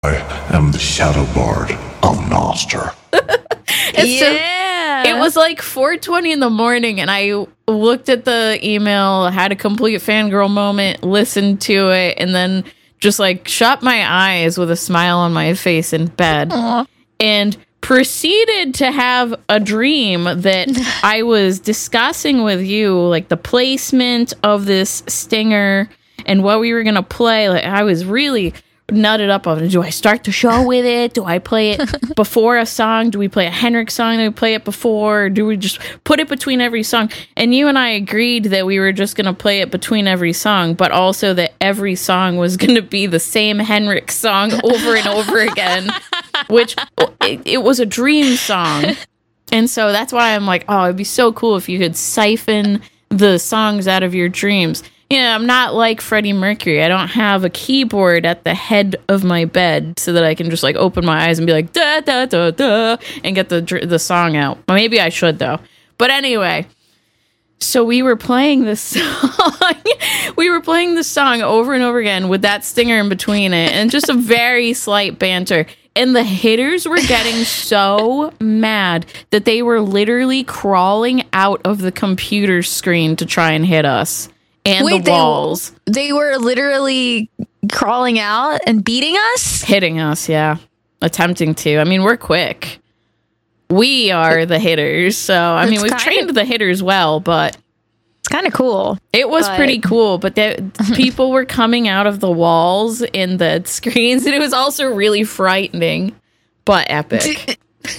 I am the Shadow Bard of Noster. Yeah. It was like 4:20 in the morning, and I looked at the email, had a complete fangirl moment, listened to it, and then just like shut my eyes with a smile on my face in bed. Aw. And proceeded to have a dream that I was discussing with you, like the placement of this stinger and what we were going to play. Like, I was really nutted up on it. Do I start the show with it? Do I play it before a song? Do we play a Henrik song? Do we play it before? Or do we just put it between every song? And you and I agreed that we were just going to play it between every song, but also that every song was going to be the same Henrik song over and over again, which it was a dream song. And so that's why I'm like, oh, it'd be so cool if you could siphon the songs out of your dreams. You know, I'm not like Freddie Mercury. I don't have a keyboard at the head of my bed so that I can just like open my eyes and be like da da da da and get the song out. Well, maybe I should though. But anyway, so we were playing this song. We were playing the song over and over again with that stinger in between it, and just a very slight banter. And the hitters were getting so mad that they were literally crawling out of the computer screen to try and hit us. And Wait, the walls. They were literally crawling out and beating us? Hitting us, yeah. Attempting to. I mean, we're quick. We are the hitters. So, I mean, we've trained the hitters well, but It's kind of cool. it was pretty cool. But people were coming out of the walls in the screens, and it was also really frightening, but epic.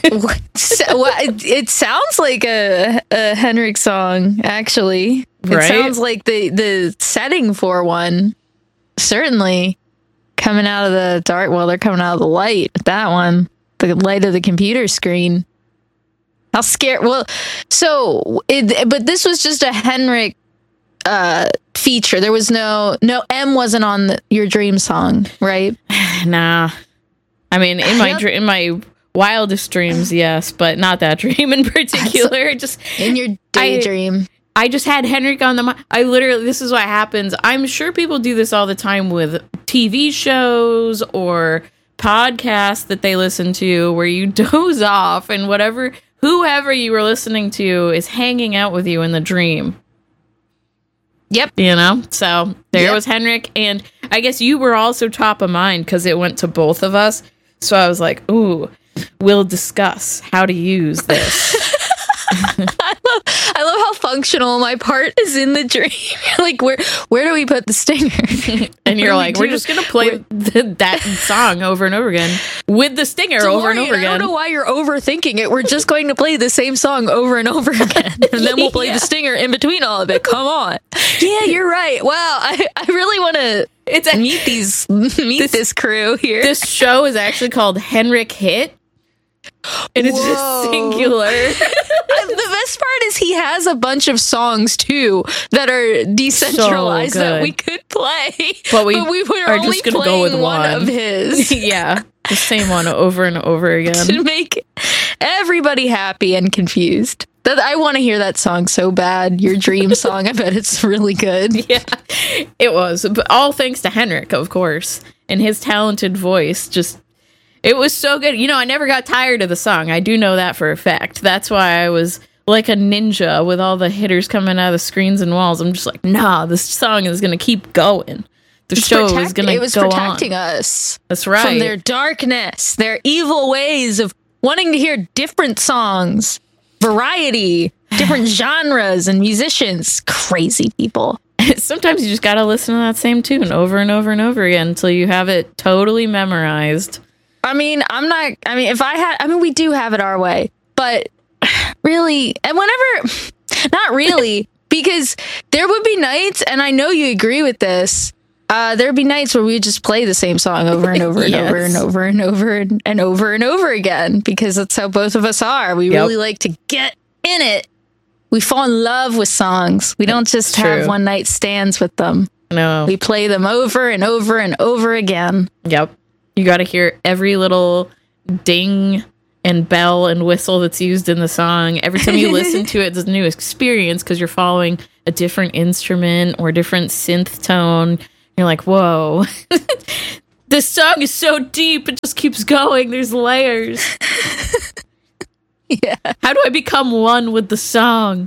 It sounds like a Henrik song, actually. It Right? sounds like the setting for one. Certainly coming out of the dark. Well, they're coming out of the light. That one, the light of the computer screen. How scared? Well, but this was just a Henrik feature. There was no M wasn't on your dream song, right? Nah. I mean, in my wildest dreams, yes, but not that dream in particular. Just In your daydream. I just had Henrik on the mind. This is what happens. I'm sure people do this all the time with TV shows or podcasts that they listen to where you doze off and whoever you were listening to is hanging out with you in the dream. Yep. You know? So there Yep. was Henrik. And I guess you were also top of mind because it went to both of us. So I was like, ooh, we'll discuss how to use this. I love how functional my part is in the dream. Like, where do we put the stinger? And you're do we like, we're do? just going to play that song over and over again with the stinger over and over I don't again. know why you're overthinking it. We're just going to play the same song over and over again. And then we'll play Yeah. the stinger in between all of it. Come on. Yeah, you're right. Wow. I really want to meet this crew here. This show is actually called Henrik Hit. And it's just Whoa. singular. The best part is he has a bunch of songs too that are decentralized that good. we could play, But we were are only just gonna go playing with one one. of his Yeah. The same one over and over again. to make everybody happy and confused. That I want to hear that song so bad. Your dream song. I bet it's really good. Yeah, it was. But all thanks to Henrik, of course. And his talented voice. It was so good. You know, I never got tired of the song. I do know that for a fact. That's why I was like a ninja with all the hitters coming out of the screens and walls. I'm just like, nah, this song is going to keep going. The show is going to go on. It was protecting us. That's right. From their darkness, their evil ways of wanting to hear different songs, variety, different genres and musicians. Crazy people. Sometimes you just got to listen to that same tune over and over and over again until you have it totally memorized. I mean, we do have it our way, but really, and not really, because there would be nights, and I know you agree with this, there'd be nights where we would just play the same song over and over and Yes. over and over and over and over and over again, because that's how both of us are. We really like to get in it. We fall in love with songs. We don't just have True. one night stands with them. No. We play them over and over and over again. Yep. You got to hear every little ding and bell and whistle that's used in the song. Every time you listen to it, it's a new experience because you're following a different instrument or a different synth tone. You're like, whoa. This song is so deep, it just keeps going. There's layers. Yeah. How do I become one with the song?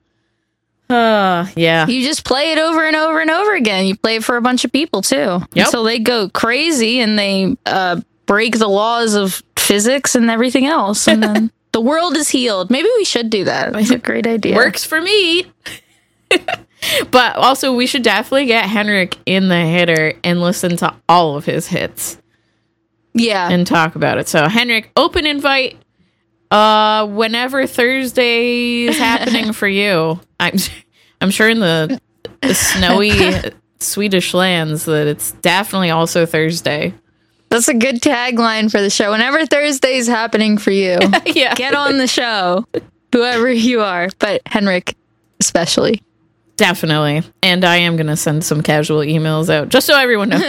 Yeah. You just play it over and over and over again. You play it for a bunch of people too. Yep. Until they go crazy and they break the laws of physics and everything else. And then the world is healed. Maybe we should do that. It's a great idea. Works for me. But also, we should definitely get Henrik in the hitter and listen to all of his hits. Yeah. And talk about it. So, Henrik, open invite. Whenever Thursday is happening for you. I'm sure in the snowy Swedish lands that it's definitely also Thursday. That's a good tagline for the show. Whenever Thursday is happening for you, Yeah. get on the show, whoever you are. But Henrik, especially. Definitely. And I am going to send some casual emails out just so everyone knows.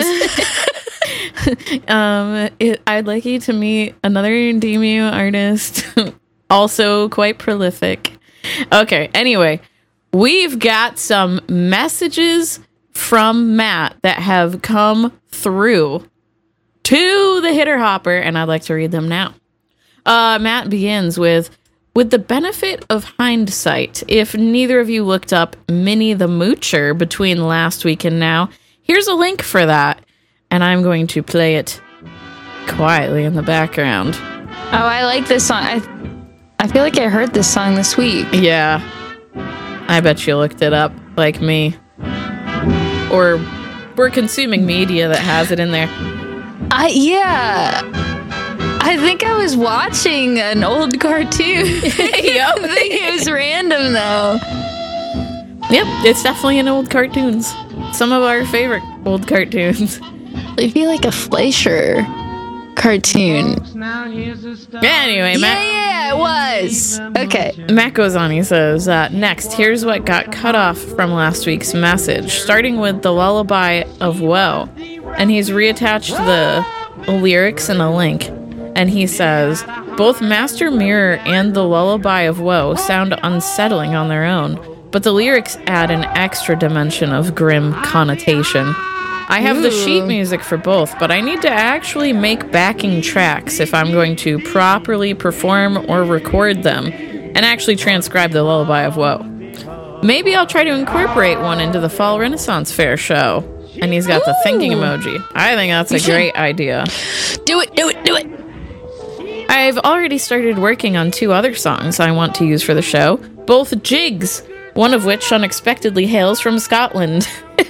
I'd like you to meet another Demu artist, also quite prolific. Okay, anyway, we've got some messages from Matt that have come through to the Hitter Hopper, and I'd like to read them now. Matt begins with the benefit of hindsight, if neither of you looked up Minnie the Moocher between last week and now, here's a link for that. And I'm going to play it quietly in the background. Oh, I like this song. I feel like I heard this song this week. Yeah. I bet you looked it up, like me. Or we're consuming media that has it in there. Yeah. I think I was watching an old cartoon. Yep. I think it was random, though. Yep, it's definitely in old cartoons. Some of our favorite old cartoons. It'd be like a Fleischer cartoon. Anyway, Matt. Yeah, it was. Okay. Matt goes on, he says, next, here's what got cut off from last week's message, starting with the Lullaby of Woe. And he's reattached the lyrics in a link. And he says, both Master Mirror and the Lullaby of Woe sound unsettling on their own, but the lyrics add an extra dimension of grim connotation. I have the sheet music for both, but I need to actually make backing tracks if I'm going to properly perform or record them and actually transcribe the Lullaby of Woe. Maybe I'll try to incorporate one into the Fall Renaissance Fair show. And he's got the thinking emoji. I think that's a great idea. Do it. I've already started working on 2 other songs I want to use for the show, both jigs, one of which unexpectedly hails from Scotland.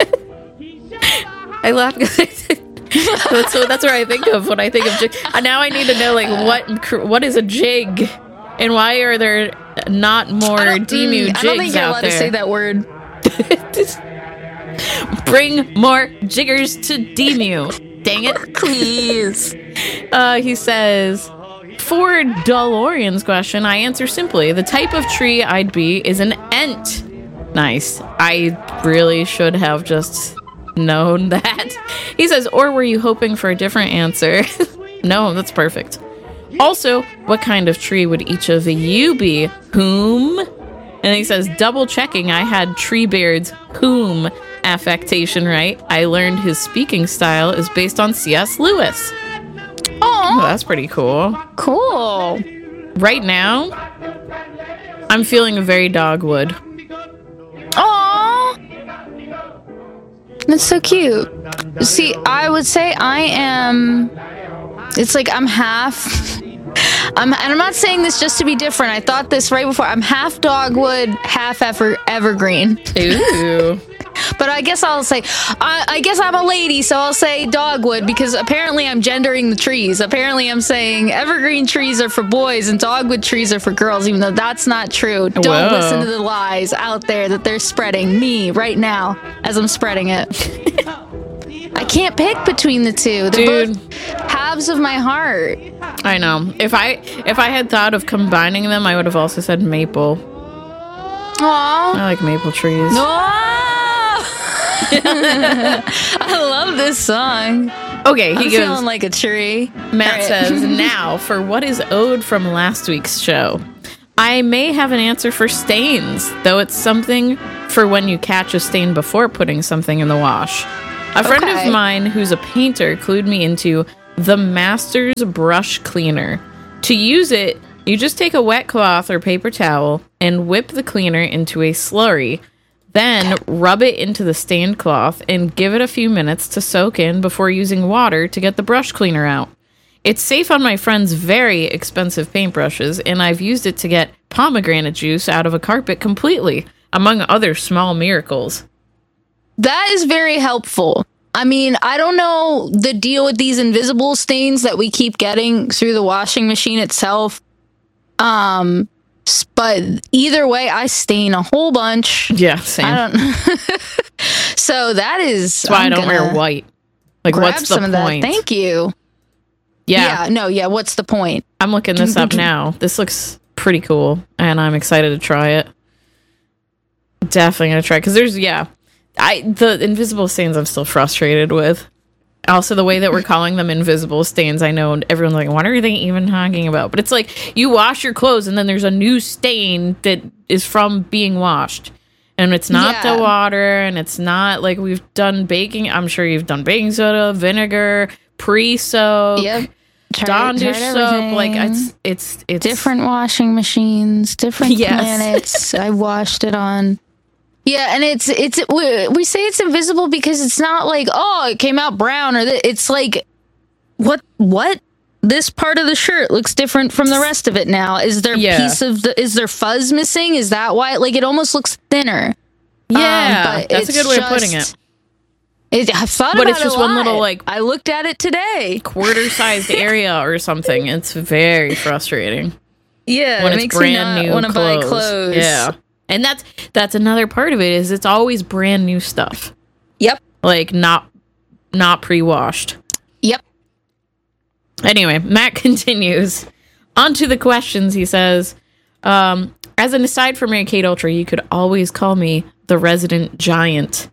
I laugh because that's where I think of when I think of jig. Now I need to know what is a jig, and why are there not more Demu jigs out there? I don't think you're allowed to say that word. Bring more jiggers to Demu. Dang it, Please. He says, for DeLorean's question, I answer simply: the type of tree I'd be is an Ent. Nice. I really should have just known that. He says, or were you hoping for a different answer? No, that's perfect. Also, what kind of tree would each of you be? Whom? And he says, double checking I had Treebeard's whom affectation right. I learned his speaking style is based on C.S. Lewis. Oh, that's pretty cool. Cool. Right now, I'm feeling very Dogwood. Aww. That's so cute. See, I would say I am... It's like I'm half... and I'm not saying this just to be different. I thought this right before. I'm half Dogwood, half evergreen. Ooh. But I guess I'll say, I guess I'm a lady, so I'll say Dogwood, because apparently I'm gendering the trees. Apparently I'm saying evergreen trees are for boys and Dogwood trees are for girls, even though that's not true. Don't listen to the lies out there that they're spreading me right now as I'm spreading it. I can't pick between the two. They're both halves of my heart. I know. If I had thought of combining them, I would have also said maple. Aww. I like maple trees. I love this song. Okay, I'm feeling like a tree. Matt says, now for what is owed from last week's show. I may have an answer for stains, though it's something for when you catch a stain before putting something in the wash. A friend Okay. of mine who's a painter clued me into the Masters Brush Cleaner. To use it, you just take a wet cloth or paper towel and whip the cleaner into a slurry. Then rub it into the stained cloth and give it a few minutes to soak in before using water to get the brush cleaner out. It's safe on my friend's very expensive paintbrushes, and I've used it to get pomegranate juice out of a carpet completely, among other small miracles. That is very helpful. I mean, I don't know the deal with these invisible stains that we keep getting through the washing machine itself. But either way, I stain a whole bunch. Yeah, same. I don't. So that is. That's why I I'm don't wear gonna white. Like, grab what's the some of that. point? Thank you. Yeah, Yeah. What's the point? I'm looking this up now. This looks pretty cool, and I'm excited to try it. Definitely gonna try, because there's, the invisible stains I'm still frustrated with. Also, the way that we're calling them invisible stains, I know everyone's like, what are they even talking about? But it's like, you wash your clothes, and then there's a new stain that is from being washed. And it's not the water, and it's not like we've done baking. I'm sure you've done baking soda, vinegar, pre-soak, Yep. Dawn dish soap. Like, it's different washing machines, different Yes. planets. I washed it on. Yeah, and we say it's invisible because it's not like, oh, it came out brown, or it's like, what? This part of the shirt looks different from the rest of it now. Is there is there fuzz missing? Is that why? Like, it almost looks thinner. Yeah, but that's a good way of putting it. I've thought But about it's just it a one lot. little, like, I looked at it today. quarter-sized area or something. It's very frustrating Yeah, when it it's makes me brand not new want to buy clothes. clothes. Yeah, and that's another part of it, is it's always brand new stuff. Yep. Like, not pre-washed. Yep. Anyway, Matt continues. On to the questions, he says, as an aside for Mary Kate Ultra, you could always call me the resident giant.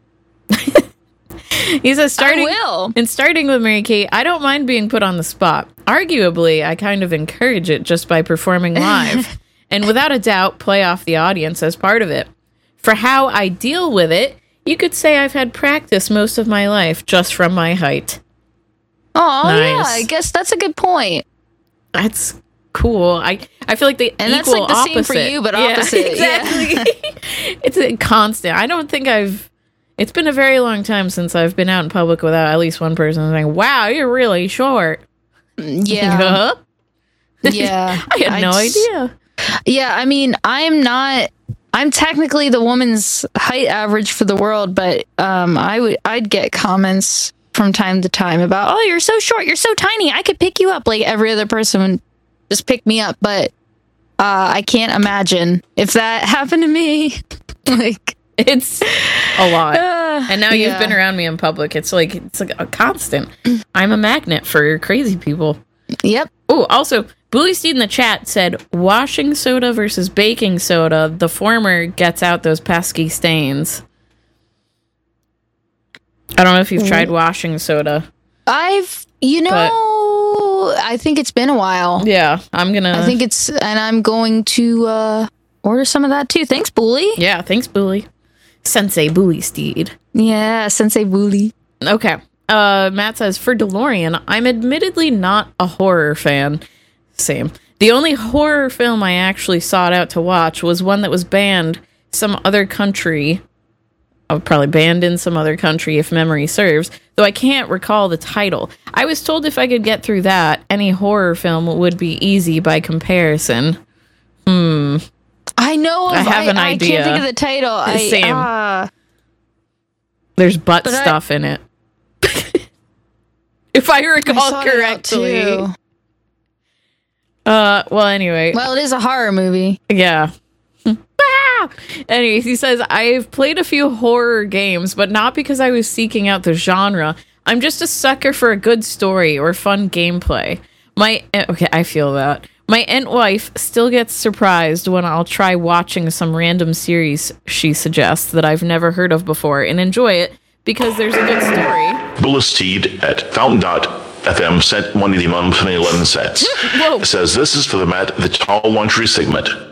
He says, starting with Mary Kate, I don't mind being put on the spot. Arguably, I kind of encourage it just by performing live. And without a doubt, play off the audience as part of it. For how I deal with it, you could say I've had practice most of my life just from my height. Oh, yeah, Nice. I guess that's a good point. That's cool. I feel like they And that's equal like the opposite. same for you, but opposite. Yeah. Exactly. It's a constant. I don't think it's been a very long time since I've been out in public without at least one person saying, wow, you're really short. Yeah. Huh? Yeah. I had no idea. Yeah, I mean, I'm technically the woman's height average for the world, but I'd get comments from time to time about, oh, you're so short, you're so tiny, I could pick you up. Like, every other person would just pick me up, but I can't imagine if that happened to me. Like, It's a lot. And now you've yeah. been around me in public. It's like a constant. I'm a magnet for crazy people. Yep. Oh, also, Bully Steed in the chat said, washing soda versus baking soda, the former gets out those pesky stains. I don't know if you've tried washing soda. I think it's been a while. Yeah, I'm going to order some of that too. Thanks, Bully. Yeah, thanks, Bully. Sensei Bully Steed. Yeah, Sensei Bully. Okay. Matt says, for DeLorean, I'm admittedly not a horror fan. Same. The only horror film I actually sought out to watch was one that was banned some other country. Probably banned in some other country, if memory serves, though I can't recall the title. I was told if I could get through that, any horror film would be easy by comparison. I know. I have an idea. I can't think of the title. Same. There's butt stuff in it. If I recall correctly. Well, anyway. Well, it is a horror movie. Yeah. Anyways, he says, I've played a few horror games, but not because I was seeking out the genre. I'm just a sucker for a good story or fun gameplay. Okay, I feel that. My aunt wife still gets surprised when I'll try watching some random series she suggests that I've never heard of before and enjoy it because there's a good story. Bullisteed at Fountain.fm sent 181 11 cents. Whoa. It says, this is for the Matt, the tall laundry segment.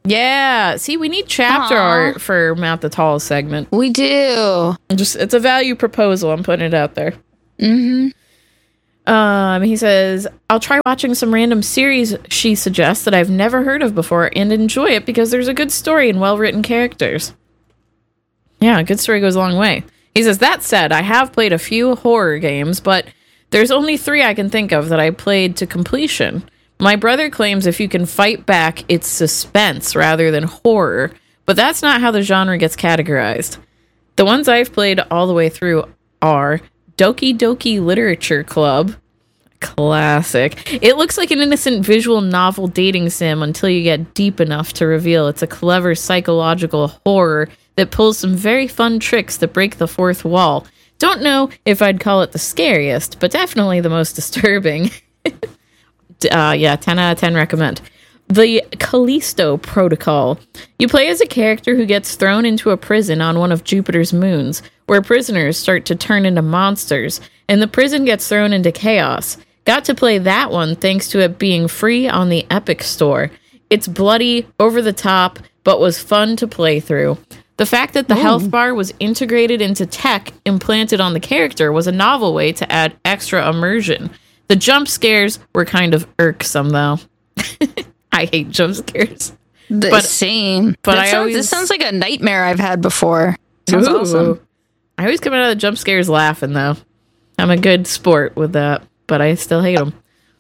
Yeah. See, we need chapter Aw. art for Matt the Tall segment. We do. It's a value proposal. I'm putting it out there. Mm-hmm. He says, I'll try watching some random series she suggests that I've never heard of before and enjoy it because there's a good story and well-written characters. Yeah, a good story goes a long way. He says, that said, I have played a few horror games, but there's only 3 I can think of that I played to completion. My brother claims if you can fight back, it's suspense rather than horror, but that's not how the genre gets categorized. The ones I've played all the way through are Doki Doki Literature Club. Classic. It looks like an innocent visual novel dating sim until you get deep enough to reveal it's a clever psychological horror that pulls some very fun tricks that break the fourth wall. Don't know if I'd call it the scariest, but definitely the most disturbing. 10 out of 10 recommend. The Callisto Protocol. You play as a character who gets thrown into a prison on one of Jupiter's moons, where prisoners start to turn into monsters, and the prison gets thrown into chaos. Got to play that one thanks to it being free on the Epic Store. It's bloody, over the top, but was fun to play through. The fact that the health bar was integrated into tech implanted on the character was a novel way to add extra immersion. The jump scares were kind of irksome, though. I hate jump scares. Same. But this sounds like a nightmare I've had before. Sounds awesome. I always come out of the jump scares laughing, though. I'm a good sport with that, but I still hate them.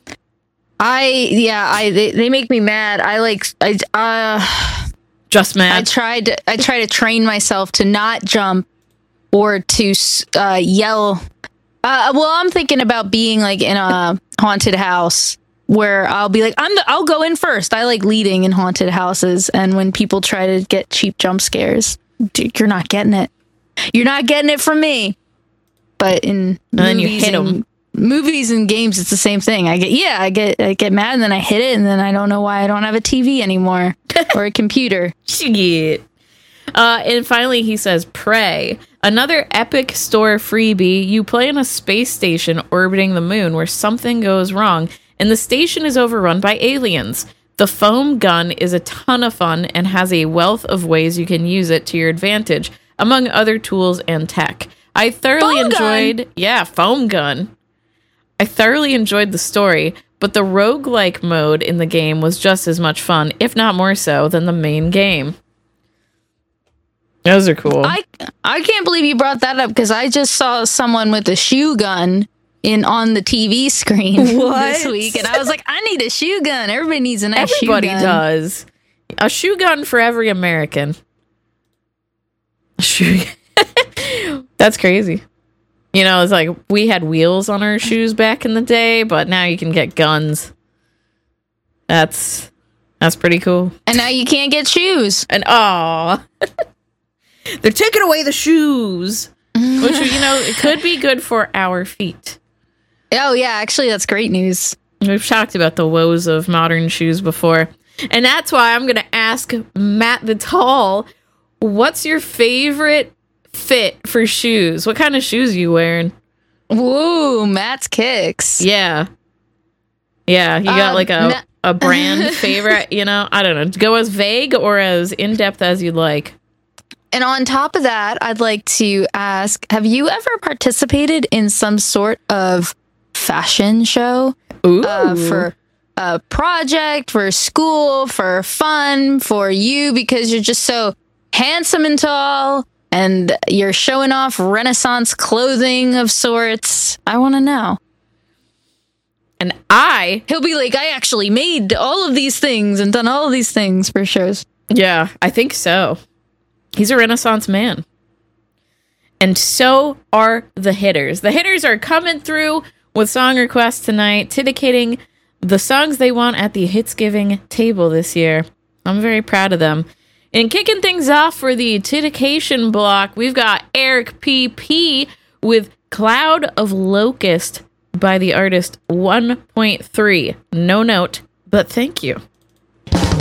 They make me mad. Just mad. I try to train myself to not jump or to yell. I'm thinking about being like in a haunted house where I'll be like, I'll go in first. I like leading in haunted houses, and when people try to get cheap jump scares, dude, you're not getting it. You're not getting it from me. But in then you hit them. Movies and games, it's the same thing. I get mad, and then I hit it, and then I don't know why I don't have a TV anymore or a computer. Shit. And finally, he says, Prey. Another Epic Store freebie. You play in a space station orbiting the moon where something goes wrong, and the station is overrun by aliens. The foam gun is a ton of fun and has a wealth of ways you can use it to your advantage, among other tools and tech. I thoroughly enjoyed... Yeah, foam gun. I thoroughly enjoyed the story, but the roguelike mode in the game was just as much fun, if not more so, than the main game. Those are cool. I can't believe you brought that up because I just saw someone with a shoe gun on the TV screen this week, and I was like, I need a shoe gun. Everybody needs a nice shoe gun. Everybody does. A shoe gun for every American. A shoe. That's crazy. You know, it's like we had wheels on our shoes back in the day, but now you can get guns. That's pretty cool. And now you can't get shoes. And they're taking away the shoes, which, you know, it could be good for our feet. Oh yeah, actually that's great news. We've talked about the woes of modern shoes before. And that's why I'm going to ask Matt the Tall, what's your favorite fit for shoes? What kind of shoes are you wearing? Woo, Matt's Kicks. Yeah. Yeah, you got like a brand favorite, you know? I don't know. Go as vague or as in-depth as you'd like. And on top of that, I'd like to ask, have you ever participated in some sort of fashion show? For a project, for school, for fun, for you, because you're just so handsome and tall, and you're showing off Renaissance clothing of sorts? I want to know. And he'll be like, I actually made all of these things and done all of these things for shows. Yeah, I think so. He's a Renaissance man. And so are the hitters. The hitters are coming through with song requests tonight, dedicating the songs they want at the Hitsgiving table this year. I'm very proud of them. And kicking things off for the dedication block, we've got Eric P.P. with Cloud of Locust by the artist 1.3. No note, but thank you.